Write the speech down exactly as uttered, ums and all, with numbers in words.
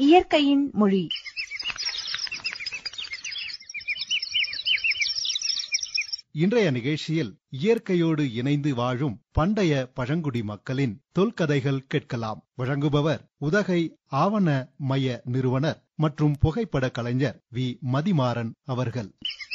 இயற்கையின் மொழி. இன்றைய நிகழ்ச்சியில் இயற்கையோடு இணைந்து வாழும் பண்டைய பழங்குடி மக்களின் தொல்கதைகள் கேட்கலாம். வழங்குபவர் உதகை ஆவண மைய நிறுவனர் மற்றும் புகைப்பட கலைஞர் வி மதிமாறன் அவர்கள்.